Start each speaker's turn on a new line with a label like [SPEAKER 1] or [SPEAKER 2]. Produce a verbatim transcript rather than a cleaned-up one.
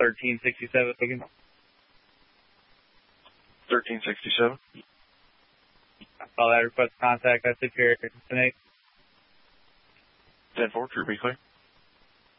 [SPEAKER 1] thirteen sixty-seven again.
[SPEAKER 2] thirteen sixty-seven.
[SPEAKER 1] I saw that request contact. I took care of it.
[SPEAKER 2] ten four, True, be clear.